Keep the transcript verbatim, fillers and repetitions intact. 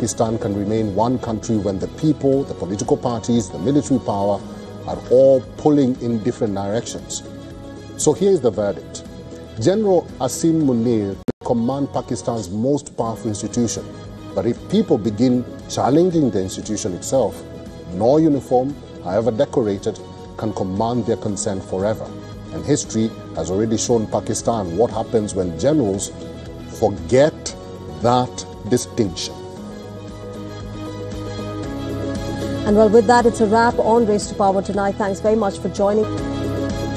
Pakistan can remain one country when the people, the political parties, the military power are all pulling in different directions. So here is the verdict. General Asim Munir will command Pakistan's most powerful institution. But if people begin challenging the institution itself, no uniform, however decorated, can command their consent forever. And history has already shown Pakistan what happens when generals forget that distinction. And well, with that, it's a wrap on Race to Power tonight. Thanks very much for joining.